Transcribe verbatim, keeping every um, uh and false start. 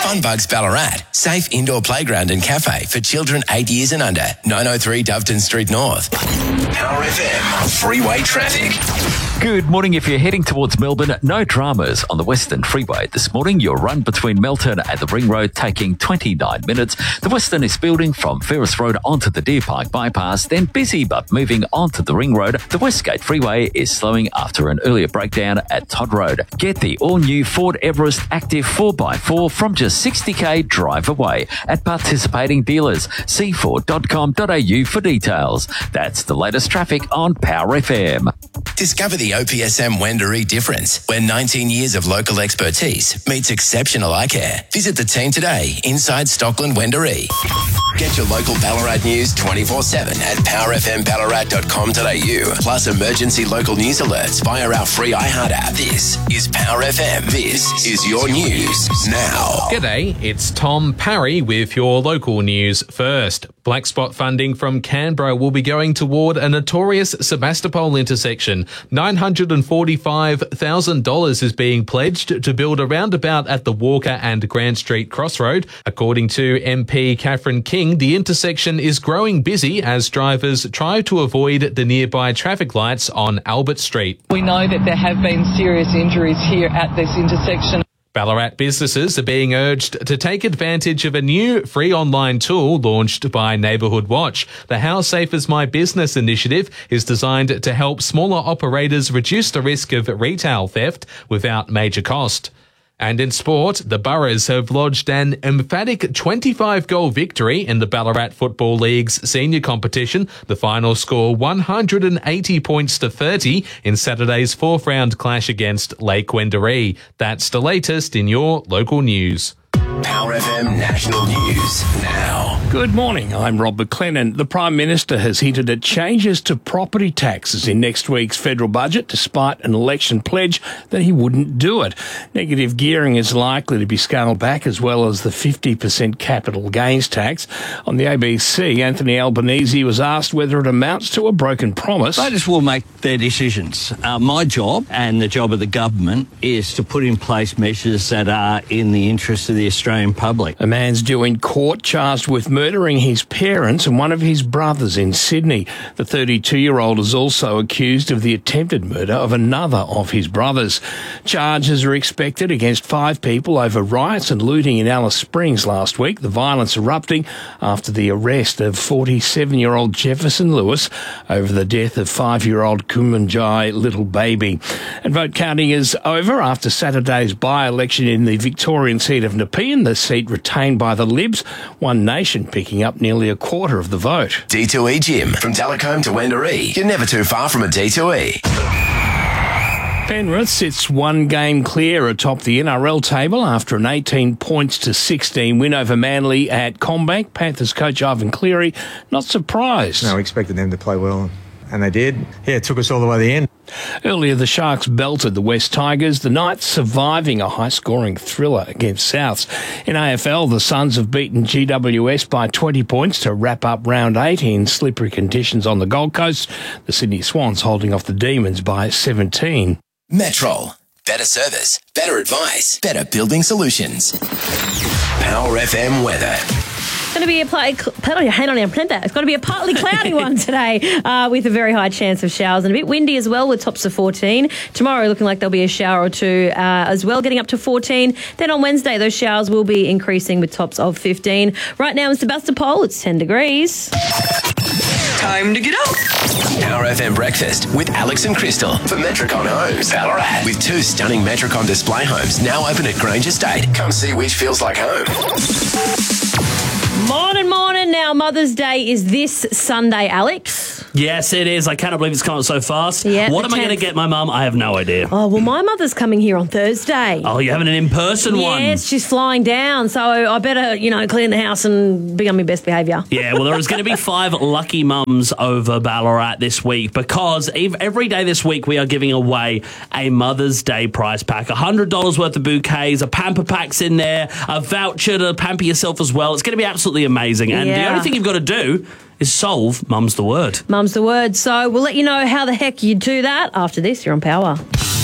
Funbugs Ballarat, safe indoor playground and cafe for children eight years and under. nine oh three Doveton Street North. Power F M, freeway traffic. Good morning. If you're heading towards Melbourne, no dramas on the Western Freeway this morning. Your run between Melton and the Ring Road taking twenty-nine minutes. The Western is building from Ferris Road onto the Deer Park bypass, then busy but moving onto the Ring Road. The Westgate Freeway is slowing after an earlier breakdown at Todd Road. Get the all-new Ford Everest Active four by four from just sixty k drive away at participating dealers. see ford dot com dot a u for details. That's the latest traffic on Power F M. Discover the O P S M Wendouree difference, where nineteen years of local expertise meets exceptional eye care. Visit the team today inside Stockland Wendouree. Get your local Ballarat news twenty-four seven at power f m ballarat dot com dot a u. Plus emergency local news alerts via our free iHeart app. This is Power F M. This is your news now. G'day, it's Tom Parry with your local news first. Black spot funding from Canberra will be going toward a notorious Sebastopol intersection. nine hundred forty-five thousand dollars is being pledged to build a roundabout at the Walker and Grant Street crossroad. According to M P Catherine King, the intersection is growing busy as drivers try to avoid the nearby traffic lights on Albert Street. We know that there have been serious injuries here at this intersection. Ballarat businesses are being urged to take advantage of a new free online tool launched by Neighbourhood Watch. The How Safe is My Business initiative is designed to help smaller operators reduce the risk of retail theft without major cost. And in sport, the Boroughs have lodged an emphatic twenty-five goal victory in the Ballarat Football League's senior competition. The final score one hundred eighty points to thirty in Saturday's fourth round clash against Lake Wendouree. That's the latest in your local news. Power F M National News now. Good morning, I'm Rob McLennan. The Prime Minister has hinted at changes to property taxes in next week's federal budget, despite an election pledge that he wouldn't do it. Negative gearing is likely to be scaled back, as well as the fifty percent capital gains tax. On the A B C, Anthony Albanese was asked whether it amounts to a broken promise. Voters will make their decisions. Uh, my job and the job of the government is to put in place measures that are in the interest of the Australian public. A man's due in court charged with murdering his parents and one of his brothers in Sydney. The thirty-two-year-old is also accused of the attempted murder of another of his brothers. Charges are expected against five people over riots and looting in Alice Springs last week, the violence erupting after the arrest of forty-seven-year-old Jefferson Lewis over the death of five-year-old Kumanjai little baby. And vote counting is over after Saturday's by-election in the Victorian seat of Nepean, the seat retained by the Libs, One Nation picking up nearly a quarter of the vote. D two E Gym. From Telecombe to Wendouree. You're never too far from a D two E. Penrith sits one game clear atop the N R L table after an eighteen points to sixteen win over Manly at Combank. Panthers coach Ivan Cleary not surprised. No, we expected them to play well, and they did. Yeah, it took us all the way to the end. Earlier, the Sharks belted the West Tigers, the Knights surviving a high-scoring thriller against Souths. In A F L, the Suns have beaten G W S by twenty points to wrap up round eight in slippery conditions on the Gold Coast. The Sydney Swans holding off the Demons by seventeen. Metrol. Better service, better advice, better building solutions. Power F M weather. It's going to be a play, put on your hand on your printer. It's going to be a partly cloudy one today uh, with a very high chance of showers and a bit windy as well with tops of fourteen. Tomorrow looking like there'll be a shower or two uh, as well, getting up to fourteen. Then on Wednesday, those showers will be increasing with tops of fifteen. Right now in Sebastopol, it's ten degrees. Time to get up. Power F M Breakfast with Alex and Crystal for Metricon Homes, Ballarat. With two stunning Metricon display homes now open at Grange Estate. Come see which feels like home. Morning, morning. Now, Mother's Day is this Sunday, Alex. Yes, it is. I cannot believe it's come so fast. Yeah, what am I going to get my mum? I have no idea. Oh, well, my mother's coming here on Thursday. Oh, you're having an in-person one? Yes, she's flying down, so I better, you know, clean the house and be on my best behaviour. Yeah, well, there is going to be five lucky mums over Ballarat this week because every day this week we are giving away a Mother's Day prize pack. one hundred dollars worth of bouquets, a pamper pack's in there, a voucher to pamper yourself as well. It's going to be absolutely amazing. And Yeah. the only thing you've got to do is solve Mum's the Word. Mum's the word. So we'll let you know how the heck you do that after this. You're on Power.